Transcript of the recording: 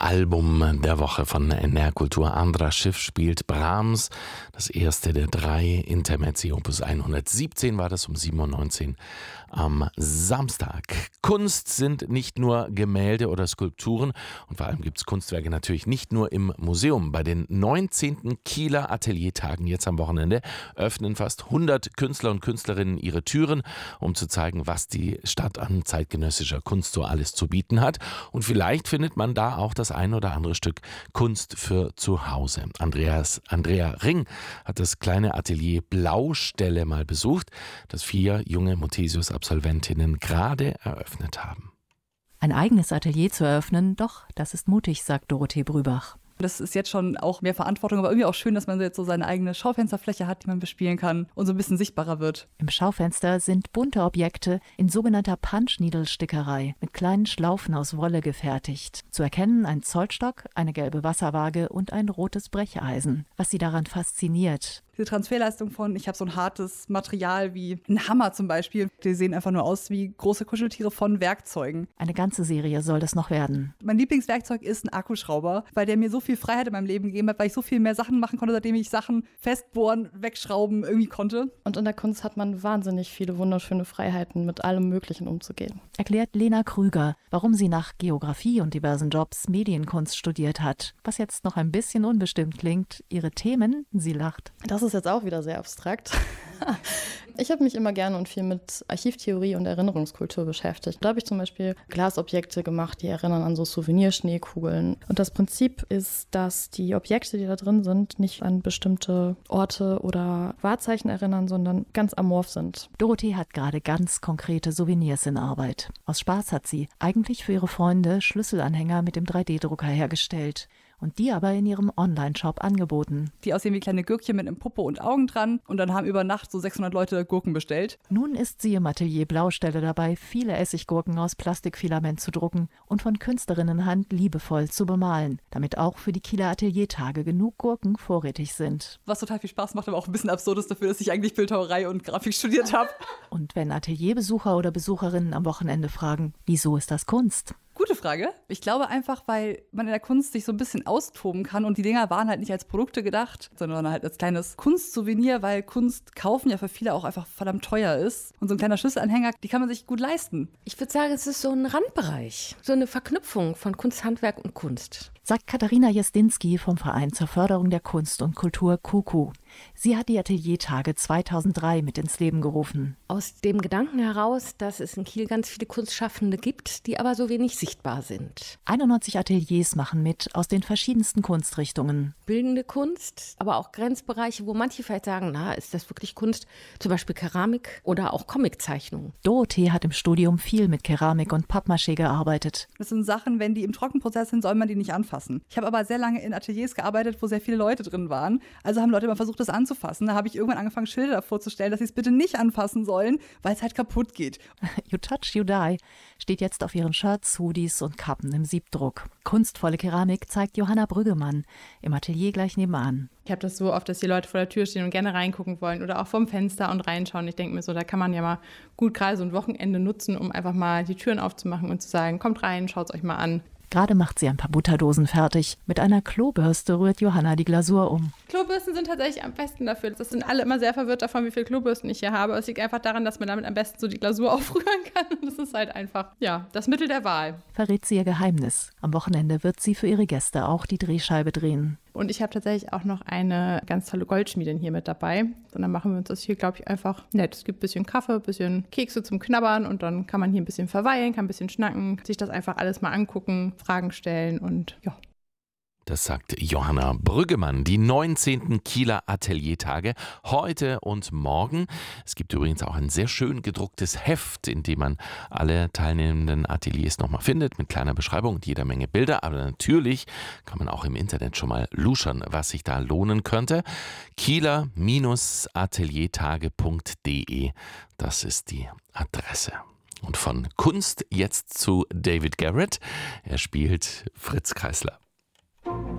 Album der Woche von NR Kultur. Andras Schiff spielt Brahms, das erste der 3 Intermezzi, Opus 117 war das um 7:19 Uhr am Samstag. Kunst sind nicht nur Gemälde oder Skulpturen und vor allem gibt es Kunstwerke natürlich nicht nur im Museum. Bei den 19. Kieler Ateliertagen jetzt am Wochenende öffnen fast 100 Künstler und Künstlerinnen ihre Türen, um zu zeigen, was die Stadt an zeitgenössischer Kunst so alles zu bieten hat. Und vielleicht findet man da auch das ein oder andere Stück Kunst für zu Hause. Andrea Ring hat das kleine Atelier Blaustelle mal besucht, das 4 junge Muthesius-Absolventinnen gerade eröffnet haben. Ein eigenes Atelier zu eröffnen, doch, das ist mutig, sagt Dorothee Brübach. Das ist jetzt schon auch mehr Verantwortung, aber irgendwie auch schön, dass man jetzt so seine eigene Schaufensterfläche hat, die man bespielen kann und so ein bisschen sichtbarer wird. Im Schaufenster sind bunte Objekte in sogenannter Punch-Needle-Stickerei mit kleinen Schlaufen aus Wolle gefertigt. Zu erkennen ein Zollstock, eine gelbe Wasserwaage und ein rotes Brecheisen. Was sie daran fasziniert: diese Transferleistung von, ich habe so ein hartes Material wie ein Hammer zum Beispiel. Die sehen einfach nur aus wie große Kuscheltiere von Werkzeugen. Eine ganze Serie soll das noch werden. Mein Lieblingswerkzeug ist ein Akkuschrauber, weil der mir so viel Freiheit in meinem Leben gegeben hat, weil ich so viel mehr Sachen machen konnte, seitdem ich Sachen festbohren, wegschrauben irgendwie konnte. Und in der Kunst hat man wahnsinnig viele wunderschöne Freiheiten, mit allem Möglichen umzugehen. Erklärt Lena Krüger, warum sie nach Geografie und diversen Jobs Medienkunst studiert hat. Was jetzt noch ein bisschen unbestimmt klingt, ihre Themen, sie lacht. Das ist jetzt auch wieder sehr abstrakt. Ich habe mich immer gerne und viel mit Archivtheorie und Erinnerungskultur beschäftigt. Da habe ich zum Beispiel Glasobjekte gemacht, die erinnern an so Souvenirschneekugeln. Und das Prinzip ist, dass die Objekte, die da drin sind, nicht an bestimmte Orte oder Wahrzeichen erinnern, sondern ganz amorph sind. Dorothee hat gerade ganz konkrete Souvenirs in Arbeit. Aus Spaß hat sie eigentlich für ihre Freunde Schlüsselanhänger mit dem 3D-Drucker hergestellt. Und die aber in ihrem Online-Shop angeboten. Die aussehen wie kleine Gürkchen mit einem Popo und Augen dran und dann haben über Nacht so 600 Leute Gurken bestellt. Nun ist sie im Atelier Blaustelle dabei, viele Essiggurken aus Plastikfilament zu drucken und von Künstlerinnenhand liebevoll zu bemalen, damit auch für die Kieler Ateliertage genug Gurken vorrätig sind. Was total viel Spaß macht, aber auch ein bisschen absurd ist dafür, dass ich eigentlich Bildhauerei und Grafik studiert habe. Und wenn Atelierbesucher oder Besucherinnen am Wochenende fragen, wieso ist das Kunst? Gute Frage. Ich glaube einfach, weil man in der Kunst sich so ein bisschen austoben kann und die Dinger waren halt nicht als Produkte gedacht, sondern halt als kleines Kunstsouvenir, weil Kunst kaufen ja für viele auch einfach verdammt teuer ist. Und so ein kleiner Schlüsselanhänger, die kann man sich gut leisten. Ich würde sagen, es ist so ein Randbereich, so eine Verknüpfung von Kunst, Handwerk und Kunst. Sagt Katharina Jestinski vom Verein zur Förderung der Kunst und Kultur KUKU. Sie hat die Ateliertage 2003 mit ins Leben gerufen. Aus dem Gedanken heraus, dass es in Kiel ganz viele Kunstschaffende gibt, die aber so wenig sichtbar sind. 91 Ateliers machen mit aus den verschiedensten Kunstrichtungen. Bildende Kunst, aber auch Grenzbereiche, wo manche vielleicht sagen, na, ist das wirklich Kunst? Zum Beispiel Keramik oder auch Comiczeichnung. Dorothee hat im Studium viel mit Keramik und Pappmaché gearbeitet. Das sind Sachen, wenn die im Trockenprozess sind, soll man die nicht anfassen. Ich habe aber sehr lange in Ateliers gearbeitet, wo sehr viele Leute drin waren. Also haben Leute immer versucht, das anzufassen. Da habe ich irgendwann angefangen, Schilder davor zu stellen, dass sie es bitte nicht anfassen sollen, weil es halt kaputt geht. You touch, you die steht jetzt auf ihren Shirts, Hoodies und Kappen im Siebdruck. Kunstvolle Keramik zeigt Johanna Brüggemann im Atelier gleich nebenan. Ich habe das so oft, dass die Leute vor der Tür stehen und gerne reingucken wollen oder auch vom Fenster und reinschauen. Ich denke mir so, da kann man ja mal gut gerade so ein Wochenende nutzen, um einfach mal die Türen aufzumachen und zu sagen, kommt rein, schaut es euch mal an. Gerade macht sie ein paar Butterdosen fertig. Mit einer Klobürste rührt Johanna die Glasur um. Klobürsten sind tatsächlich am besten dafür. Das sind alle immer sehr verwirrt davon, wie viele Klobürsten ich hier habe. Es liegt einfach daran, dass man damit am besten so die Glasur aufrühren kann. Und das ist halt einfach, ja, das Mittel der Wahl. Verrät sie ihr Geheimnis. Am Wochenende wird sie für ihre Gäste auch die Drehscheibe drehen. Und ich habe tatsächlich auch noch eine ganz tolle Goldschmiedin hier mit dabei. Und dann machen wir uns das hier, glaube ich, einfach nett. Es gibt ein bisschen Kaffee, ein bisschen Kekse zum Knabbern und dann kann man hier ein bisschen verweilen, kann ein bisschen schnacken, sich das einfach alles mal angucken, Fragen stellen und ja. Das sagt Johanna Brüggemann. Die 19. Kieler Ateliertage heute und morgen. Es gibt übrigens auch ein sehr schön gedrucktes Heft, in dem man alle teilnehmenden Ateliers nochmal findet, mit kleiner Beschreibung und jeder Menge Bilder. Aber natürlich kann man auch im Internet schon mal luschern, was sich da lohnen könnte. Kieler-ateliertage.de, das ist die Adresse. Und von Kunst jetzt zu David Garrett. Er spielt Fritz Kreisler.